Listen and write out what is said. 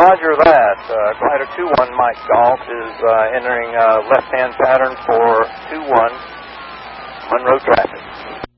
Roger that. Glider 21 Mike Golf is entering left-hand pattern for 21 Monroe traffic.